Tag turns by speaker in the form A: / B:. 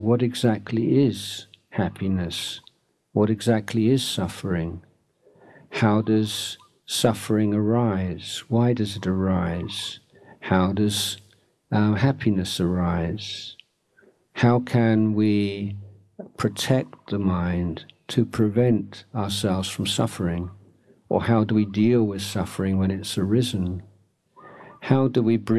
A: what exactly is happiness? What exactly is suffering? How does suffering arise? Why does it arise? How does happiness arise? How can we protect the mind to prevent ourselves from suffering? Or how do we deal with suffering when it's arisen? How do we bring